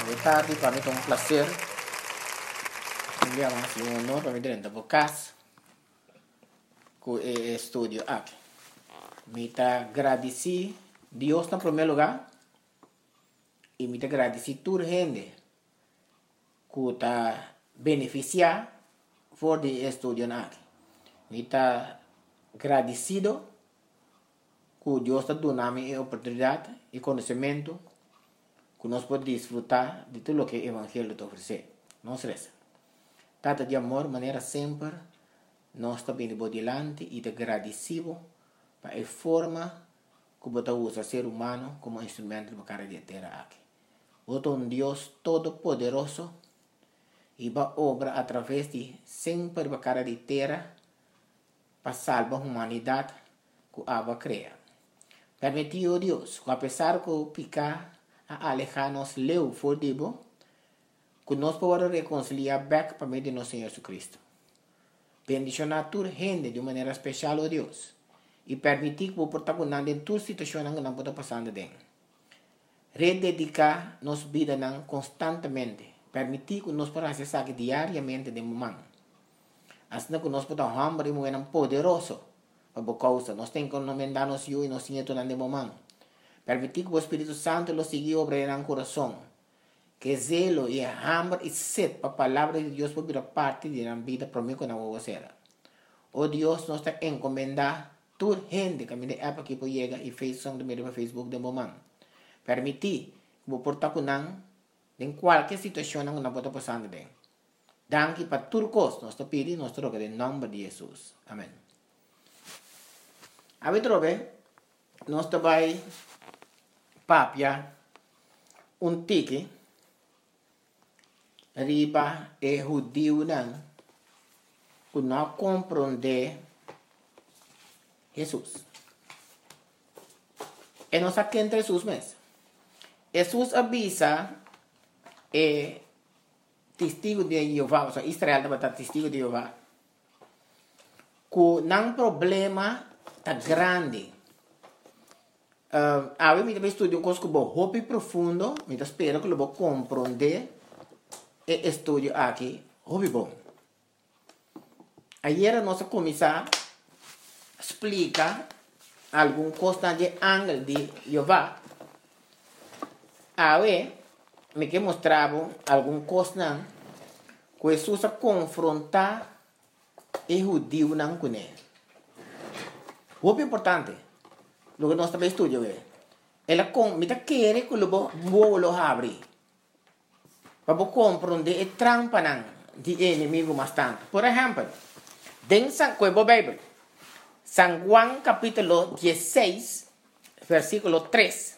Boa tarde, para mim é um prazer. Enviar mais um honor para mim dentro do podcast com o estúdio aqui. Me está agradecido Deus em primeiro lugar e me está agradecido toda a gente que está beneficiando por de estúdio aqui. Me está agradecido que Deus está dando a mim a oportunidade e conhecimento que nós podemos desfrutar de tudo o que o Evangelho te oferece. Não se resta. Tata de amor, maneira sempre, nós estamos indo por delante e te agradecido para a forma que você usa o ser humano como instrumento para a terra aqui. Você é um Deus todo-poderoso e vai obrar através de sempre para a terra para salvar a humanidade que a criar. Permitiu Deus, que apesar que o picar a alejar-nos leu fodido, que nós podemos reconciliar back para meio de nosso Senhor Jesus Cristo. Bendicionar toda gente de maneira especial, oh Deus, e permitir que o protagonista em toda situação que não pode passar dentro. Rededicar nossa vida constantemente, permitir que nós podamos acessar diariamente de momento. Assim que nós podemos hambre e poderoso para a causa, nós temos que encomendar-nos e nós temos de momento. Permitir que o Espírito Santo lo siga obrando en corazón. Que zelo y hambre y sed para la palabra de Dios por vida parte de la vida para mí con la vocera. Oh Dios, nos está encomendando toda gente que me de app aquí por llega y Facebook de Facebook de momento. Permitir que o portar con en cualquier situación que no pueda pasar de. Danke para todo cosa, nos está pidiendo nuestro que en nombre de Jesús. Amén. A ver, trove, nos está papia un tiki riba e judío que não compreende Jesus. E não sabe quem é Jesus mesmo. Jesus avisa testigo de Jeová, ou seja, Israel estava testigo de Jeová, que não problema tá grande. A mim estudio um coisa que vou hobby profundo, me espero que eu vou compreender e estudio aqui, hobby bom. Ayer a nossa comissão explica alguma coisa de ángel de Jeová. Aí me que mostrava alguma coisa que Jesus confrontar o judeu com ele. Hobby importante. Lo que nós também estudamos ela me quer que lo abrir para compreender a trampa de inimigo bastante. Por exemplo, dentro da Bíblia, San Juan capítulo 16, versículo 3.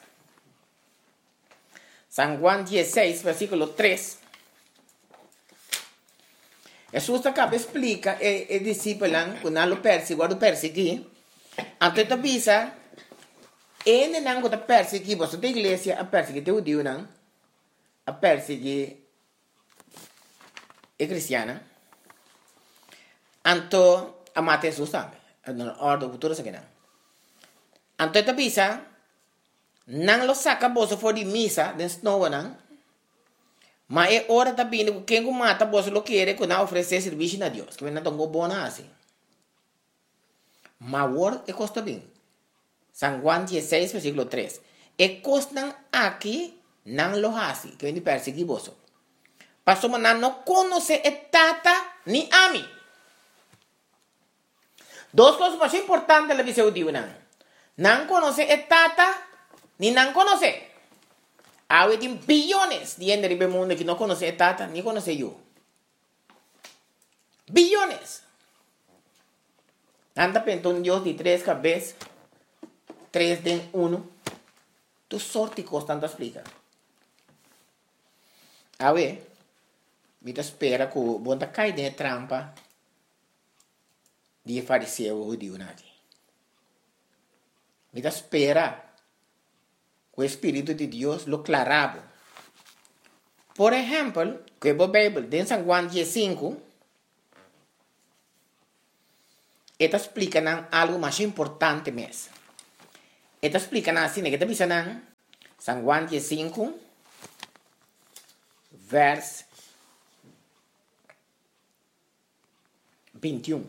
San Juan 16, versículo 3. Jesus acaba explica e discípulo que não lo persegui, então avisa ele não está perseguindo você da igreja a perseguir o judeu não a perseguir a cristiana então a matar Jesus também na ordem futura se que não então está bisa não lo saca você for de missa de snow não mas é hora também que quem mata você lo quer que não oferecer serviço a Deus que não tão bom assim mas agora é costa bem San Juan 16, versículo 3. E costan aqui não lo hace, que vem de perseguir você. Pastor, mas não conhece a tata ni a mim. Duas coisas mais importantes na visão de Deus. Não conhece a tata, ni não conhece. Há bilhões de gente no mundo que não conhece a tata, ni conhece eu. Bilhões. Anda pensando Deus de 3 cabeças. 3 de 1, tu sorte constante explica. A ver, me espera que o bom cai de trampa de fariseu judeu aqui. Me espera que o Espírito de Deus lo clarava. Por exemplo, que a Bíblia, em San Juan 15, ela explica algo mais importante mesmo. Esta explica assim, que está pensando San Juan 15, vers 21.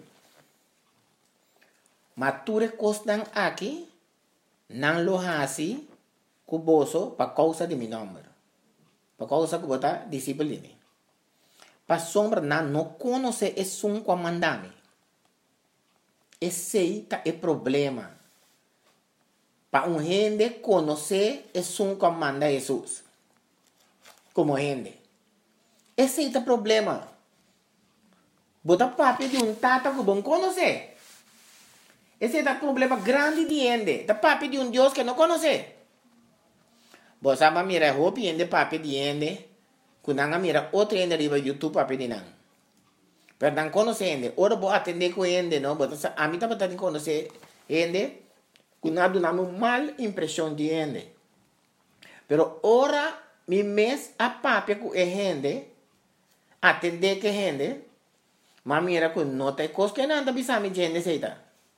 Mature costan aqui, não lo hasi, cuboso, para causa de meu nome. Para causa que botar discípulo de mim. Para sombra, não conhece é um comandame. Esse aí é o problema. Para gente conhecer é um comanda Jesus. Como gente. Esse aí é o problema. Bota papo de tata que bom conhecer. Esse é o problema grande de gente. Da papo de Deus que não conhece. Você sabe mira roupa de papo de gente. Quando mira outro gente riba YouTube papo de não. Pero não conhece gente. Ora vou atender com gente, não. A mim também tem que conhecer gente. Quando dá uma mal impressão de gente. Pero ora mi mes a papo com gente. Atender com gente. Mas mira que não tem coisa que não anda bisando de gente seita.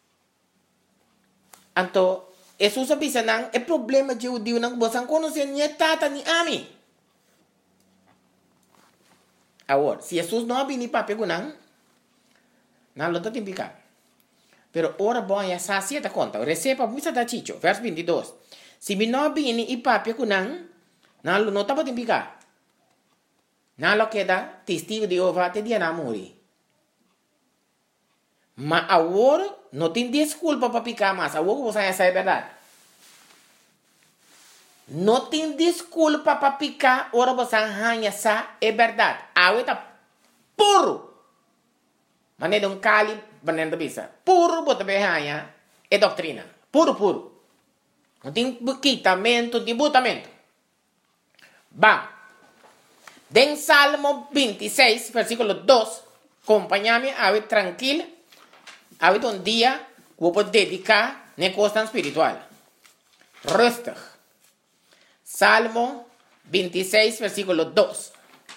Então, Jesus avisa não é problema de judeu não você não conhece nem tata nem ami. Agora, se Jesus não vem para pegar não lo tem picar. Pero ora bom ya sacia ta conta. Receba muita da chicho, verso 22. Se me não vem e para pegar não lo não tá para picar. Não lo queda testigo de Jeová te dia na morrer. Mas agora não tem desculpa para picar mais. Agora você sabe a verdade. Não tem desculpa para picar. Agora você sabe é verdade. Agora está puro. Mas não é um cali, mas não é bisa. Puro, bota bem é doutrina. Puro, puro. Não tem quitamento, não tem botamento. Bom. Den Salmo 26, versículo 2. Acompanha-me, agora tranquilo. Ahorita un día vou dedicar a costa espiritual. Rustig. Salmo 26, versículo 2.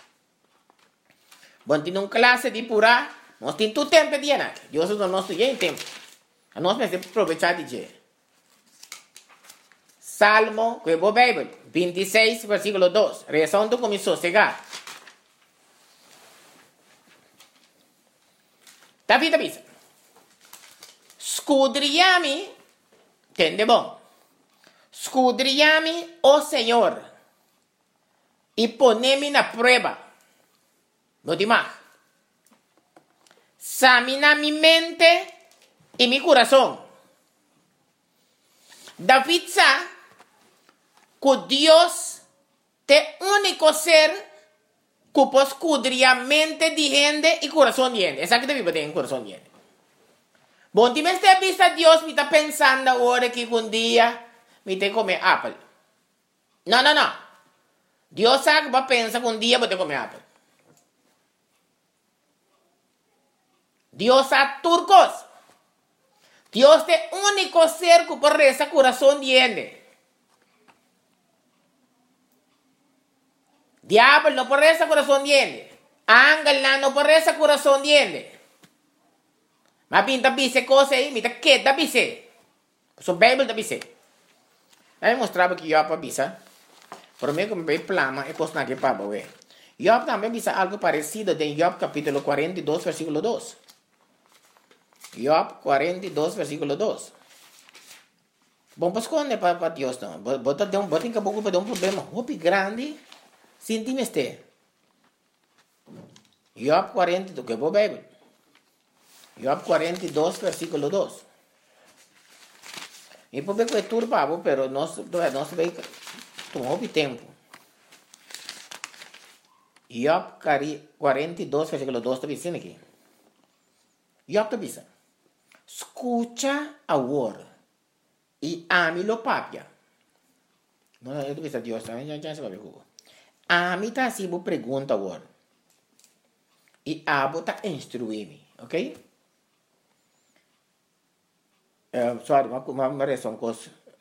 Bom, tem uma classe de pura, nós temos todo tempo de anar. Deus não nos tem tempo. Nós precisamos aproveitar de dia. Salmo, que é a Bíblia, 26, versículo 2. Rezando com sossegar. David avisa. Escudriami, entende bom? Escudriami, ó Senhor, e ponemi na prova. No demais. Examina mi mente e mi coração. David sabe que Deus é o único ser que pode escudriar a mente de gente e coração de gente. Essa que deve ter em coração de gente. Bom, se você vista Deus me está pensando agora que um dia me tem que comer apple. Não, não, não. Deus sabe que pensa que um dia vou ter que comer apple. Deus sabe turcos. Deus é o único ser que pode rezar coração de gente. Diabo não pode rezar coração de gente. Ángel não pode rezar coração de gente. Mas pinta bise coisa aí, me tá queda bise. So Bible da bise. Aí mostrava que Job bisa. Por mim como bem plama é coisa que para boa. Job também bisa algo parecido em Job capítulo 42 versículo 2. Job 42 versículo 2. Bom, pues quando para Deus não. Bota em caboclo para um problema muito grande. Sinti-me este. Job 42, que é a Bíblia. Job 42, versículo 2. E por que é turbado, pero nós vai tomar tempo. Job 42, versículo 2 está dizendo aqui. Job está dizendo, escucha agora e ame-lo papia. Não, eu estou dizendo, Deus, já se vai ver. Ame está assim, vou perguntar agora. E abo está instruir-me, ok? Sorry, uma reação com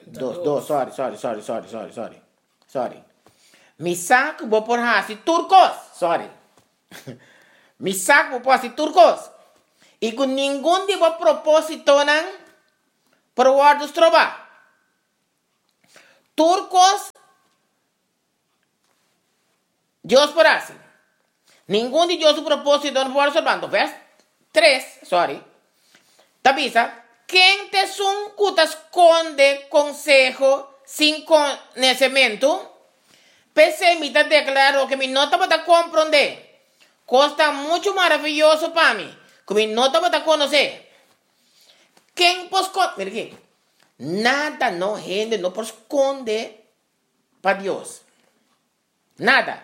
sorry. Misak vou por hasi turcos, sorry. Misak vou por hasi turcos. E com nenhum de propósito não por guardos trova. Turcos Dios por así. Ningún de Dios su propósito no puede salvando. Vers 3, sorry. Tabisa, quem te son que te esconde consejo sin conocimiento? Pensé me declaró que mi nota para comprender. Costa mucho maravilloso para mí. Que mi nota para conocer. Quem pos mira aqui. Nada no gente no pos esconde para Dios. Nada.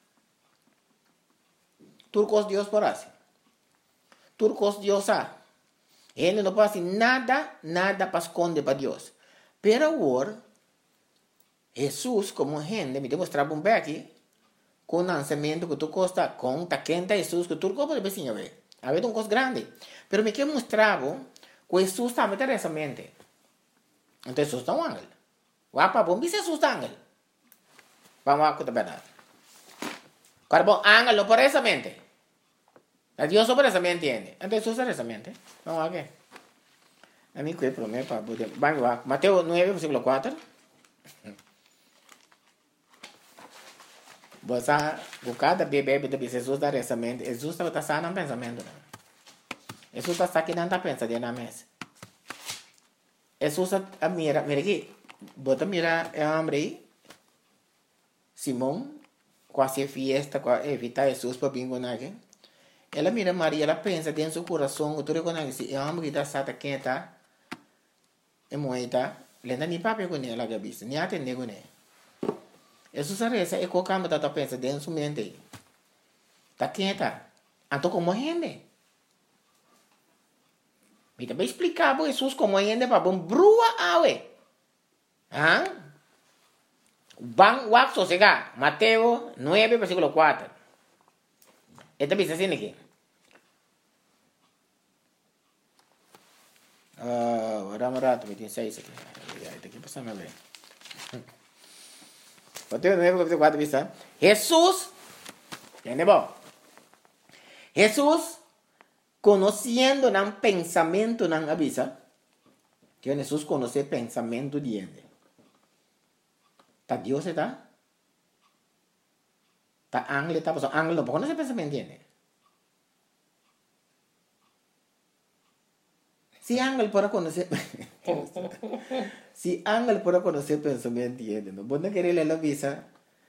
Turcos Dios por así. Turcos Dios a. Ele não pode nada para esconder para Deus. Pero agora, Jesus, como gente, me demonstrava um aqui, com o lançamento que tu costa, com a quenta Jesus, que tu pode ver, ver. Havia uma coisa grande. Pero me que mostrava que Jesus também tem essa mente. Então, Jesus é um ángel. Wapa, bom, Jesus é um ángel. Vamos a contar a verdade. Cara, bom, ángel não por essa mente. Dios sobre esa me entiende. Entonces usa esa mente. Vamos a ver. A mí que promete para poder. Vamos a Mateo 9, versículo 4. Você cada bebê de Jesus da essa mente. Jesus está sano no pensamento. Jesus está aqui não pensa na mesa. Jesus mira aqui. Bota mira é homem aí. Simão quase fiesta, evitar Jesus para bingo aqui. Ela mira Maria, ela pensa dentro do seu coração, tu reconhece, é uma que está sata quenta, é moeda, lenda nem papel com ela, gabista, nem atende com ela. Isso se reza, é qualquer coisa que pensa dentro do seu mente. Está quenta. Então, como gente? Me também explicar para Jesus como gente para bom brua awe. Bang wak sosega, Mateo 9, versículo 4. Esta bisa sini aqui. Vamos rato, me tem 6 aqui. Esta aqui passando a ver. Mateo 9, capítulo 4, vista. Jesus, entende bom? Jesus, conhecendo o pensamento na avisa, que Jesus conhece o pensamento de gente. Tá Deus está? Tá ángel está pasando. Ángel no conoce pensamento de gente. Si ángel para conocer si ángel para conocer pensamiento de gente, no vos no querés leer la visa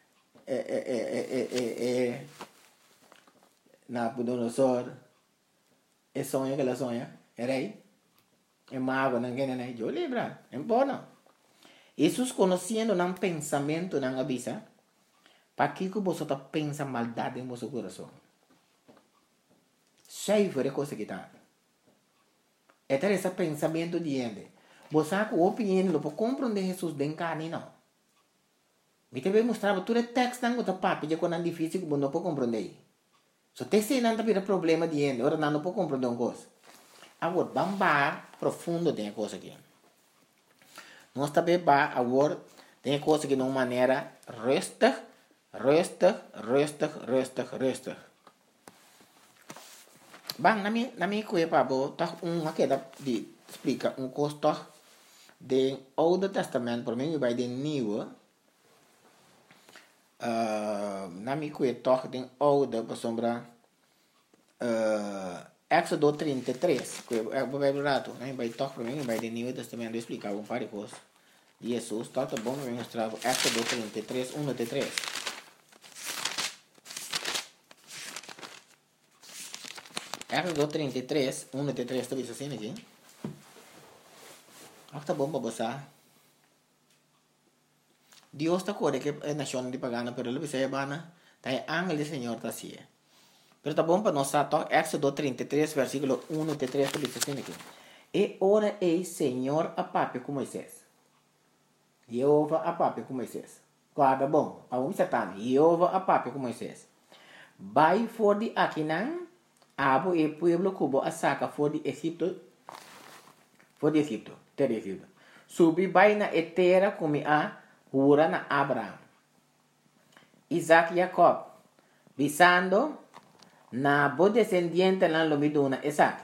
Nabucodonosor el sueño que la sueña era ahí el mago no quiere ahí yo libra en bono Jesús conociendo un pensamiento en avisa para que vosotros pensa maldad en vuestro corazón cheio de cosas que están é esse pensamento de gente. Você que o opinião não pode compreender Jesus bem carne não. Me também mostrava tudo texto não está papo de quando é difícil que você não pode compreender. Só tem se não tem problema de gente, ora não pode compreender uma coisa. Agora vamos profundo tem coisa aqui. Nós também agora tem coisa que de uma maneira resta. Bang, nami kuya pa bo, tak makita di explica costo de Oude Testament, por mim vai de Nieuwe. Nami kuya toch de Oude, por sombra Éxodo 33, kuya vai rato, nami vai toch por mim vai de Nieuwe Testamento explicar um par de coisas. Jesus, tá bom, me mostrar Éxodo 33, 1-3. Éxodo 33, 1-3, tu bisa assim aqui. Tá bom para você. Deus está corre que é nação de pagana, pero ele bisa bana, tá ángel do Senhor tá assim. Pero tá bom para nós tá Éxodo 33, versículo 1-3, tu bisa assim aqui. E ora ei Senhor a papi com Moisés. Jeová a papi com Moisés. Guarda bom, para um Satan, Jeová a papi com Moisés. Vai for de Aquinan Abo e pueblo cubo a saca for de Egipto. Terra Egipto. Subi vai na etera como a hura na Abraham. Isaac e Jacob. Visando na bo descendiente na lomiduna Isaac.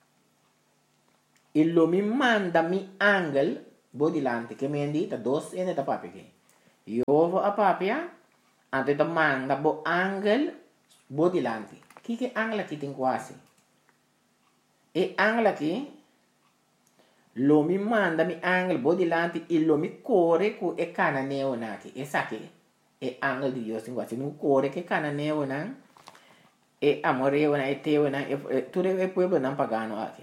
E lo mi manda mi angel bo dilante que me indita dos ene da papi que. Yovo a papia Anto ito manda bo angel bo dilante. Que angel aqui tem quase? E angel aqui, lo mi manda mi angel bo dilante e lo mi corre cu e cananeo naki. Essa aqui é angel de Deus tem quase. No corre que cananeo nan e amoreo na e teo na tudo é pueblo não pagano aqui.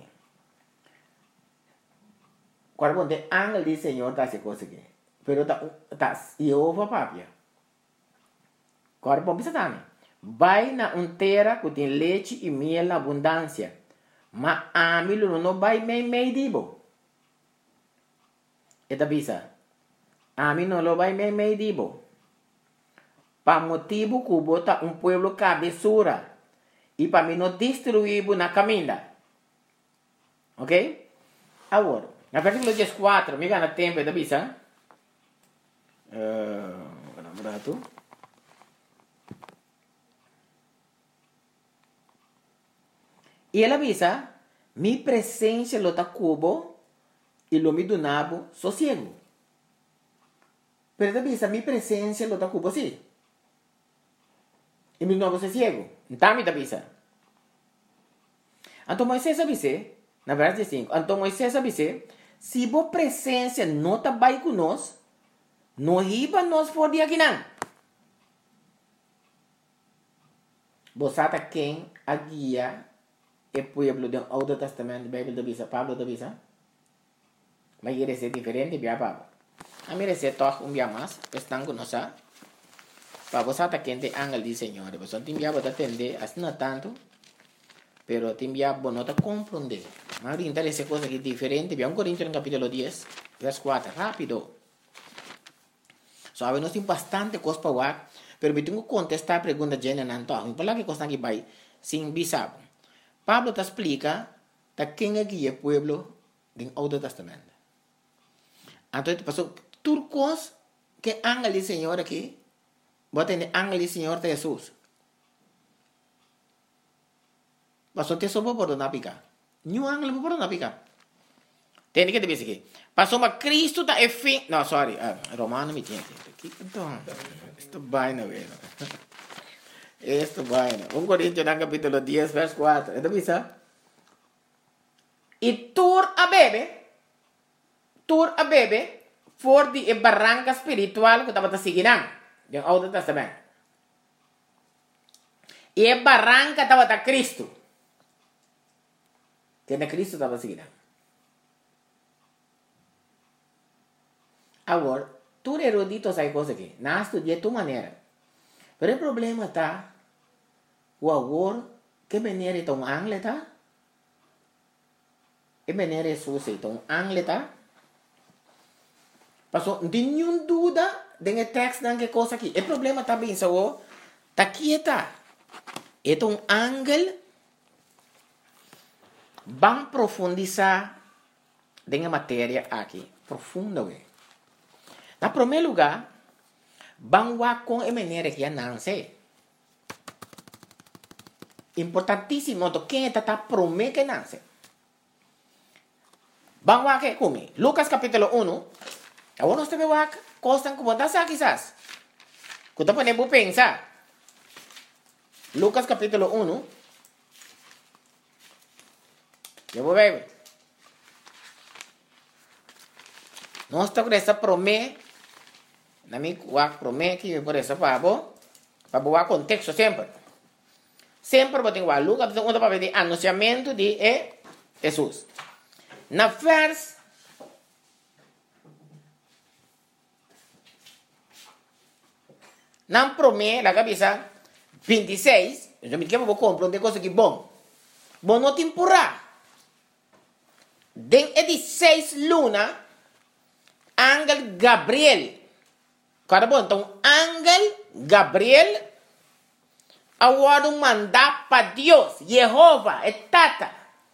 Quando de angel de Senhor tá se coisa aqui. Pero tá Jehová papia. Agora, bom, pensa também. Vai na terra que tem leite e mel na abundância. Mas a mim não vai meio dibo. Eta bisa. A mim não vai meio dibo. Para motivo que bota pueblo cabeçura. E para mim não destruir na caminha. Ok? Agora, na versículo 14, me gana tempo, eta bisa. Berapa? E ela avisa, mi presença lo ta cubo e lo mi donabo sossego. Pero ela avisa, mi presença lo ta cubo sim. E mi donabo sossego. Então me avisa. Então Moisés avisa, na verdade 5, então Moisés avisa, se bo presença não tá vai conosco, não riba nós for de aqui não. Bosata quem a guia e pueblo do Old Testamento, Bible da bisa, Pablo da bisa. Mas ele é diferente, bia Pablo. A mim é toque bia mais, estão conosco. Para você tá quente angel de Senhor, você tem bia para atender, assim não tanto, pero tem bia para não compreender. Mas interessa coisa que diferente, bia 1 Coríntios capítulo 10, verso 4, rápido. Sabe, nós temos bastante coisa para falar, pero me tenho que contestar a pergunta de Jenna Nanto. Por lá que coisa que vai sem bisabo. Pablo te explica de quem é que é o pueblo do Old Testamento. Então, passou turcos que ángel do Senhor aqui, bota em ángel do Senhor de Jesus. Passou te sopa por não picar. Nenhum ángel por não picar. Tem que te dizer aqui. Passou uma Cristo da é fim. Não, sorry. Romano me tinha. Então, isto vai na vez. Esto vaina. 1 Coríntios capítulo 10, verso 4. Então, bisa? E tur a bebe, for de barranca espiritual que estava seguindo. Do Old Testamento. E a barranca estava da Cristo. Que na Cristo estava seguindo. Agora, tu erudito sai coisa aqui. Não estudia tua maneira. Pero o problema está, o agora, que maneira é um angle, tá? Que maneira é sussa, então, angle, tá? Passou, não tem nenhuma dúvida, tem texto, tem que coisa aqui. O problema está bem, só, tá aqui, tá? É um angle, vamos profundizar, tem a matéria aqui, profunda, ué. Na primeiro lugar, vamos com a maneira que não sei. Importantíssimo, quem está prometendo que não sei. Vamos aqui comigo. Lucas capítulo 1. Agora nós temos aqui, coisas que você sabe quizás. Que você pode pensar. Lucas capítulo 1. Eu vou ver. Nós estamos com essa promessa. Na minha promessa que por essa para boa contexto sempre. Sempre vou ter que Lucas para ver o anunciamento de Jesus. Na vers na promessa da cabeça 26, eu me digo que vou compreender coisa que bom. Bom não te empurrar. Den 6 luna, Ángel Gabriel. Cara bom, então, Ángel Gabriel, agora mandar para Deus, Jeová, é tata.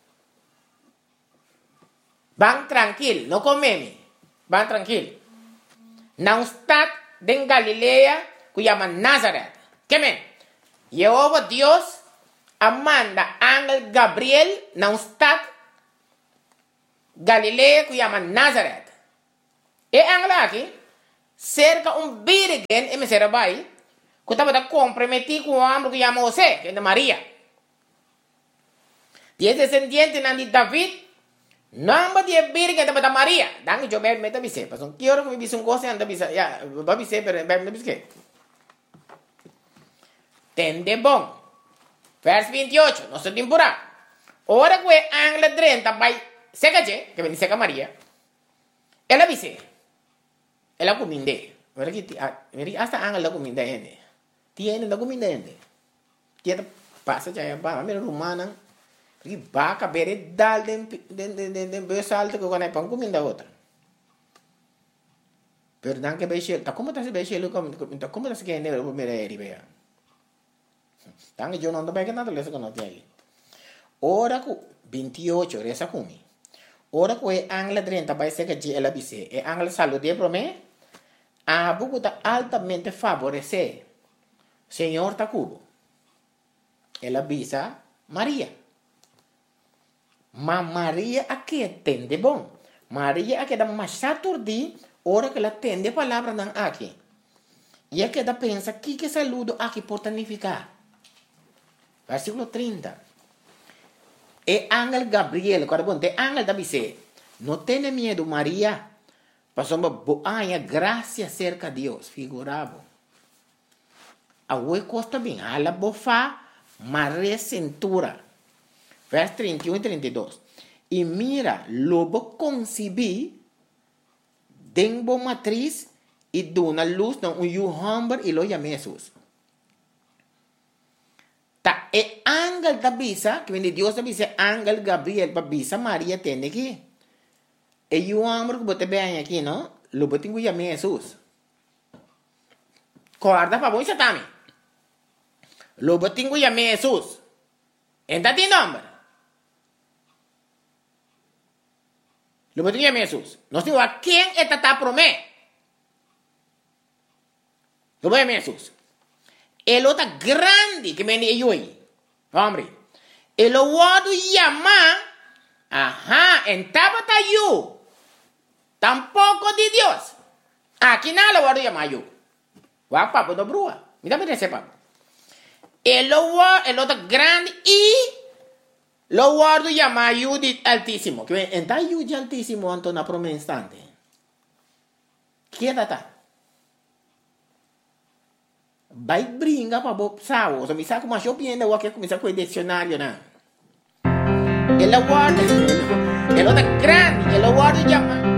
Vão tranquilo, não comeme. Vão tranquilo. Não está em Galileia, que chama Nazaré. Que men? Jeová Deus, manda Ángel Gabriel, não está Galileia, que chama Nazaré. E Ángel aqui, cerca virgem e me será vai, Que estava comprometido com o homem que chama José, que é de Maria. E esse descendente de David, não vai ter vir que é de Maria. Danke, eu bebo meta bise. Mas que hora que me bise coisa anda bise. Ya, vai bise, pero bebe bise. Tende bom. Verso 28, nossa temporada. Ora que o angle 30 vai seca, que vem seca Maria. Ela bise. Ela cominde. Ora que hasta angle la cominde ende. Tiene la cominde ende. Tiene passa já ba, mira romana. Porque vaca bere dal den besalto que quando é pão comida outra. Pero dan que beixe, tá como tá se beixe tá como tá se que nele o mereri bea. Dan que eu não tô bem que nada lesa que não tem aí. Ora que 28 resa kumi. Ora que é angla 30 vai ser que ela bise. É angla salude pro me. A buco tá altamente favorecer. Senhor tá cubo. Ela bisa Maria. Mas Maria aqui entende bom. Maria aqui dá mais saturdi, ora que ela entende a palavra não aqui. E aqui dá pensa que saludo aqui pode significar. Versículo 30. E ángel Gabriel, quando bom, te ángel da bise, não tenha medo Maria, passou boa graça cerca de Deus, figurado. A oi costa bem, ela bofa, Maria cintura. Verso 31 e 32. E mira, lobo concebi, denbo matriz, e dona luz, não, um humber, e lo chama Jesus. Tá, é ángel da bisa, que vem de Deus da bisa, ángel Gabriel, para bisa Maria, tem aqui. E o humber que bote bem aqui, não? Lobo tem que chamar Jesus. Corda para você também. Lobo tem que chamar Jesus. Entra tem nome. Lo que diga Jesus. Nós temos a quem é tata promé. Lo que diga Jesus. Ele está grande que me diga aí. Homem. Ele o chama. Ajá. En tabata eu. Tampoco de Deus. Aqui não lo chama eu. Vai papo do brua. Me dá para papo. Ele está grande e lo guardo llama Judith Altísimo. Que entra Judith Altísimo anto na prome instante. Que data? Vai brinca para bo sao. So mi sa como eu piendo o que começar com o dicionário na. Ele guarda. Ele tá grande. Ele guardo llama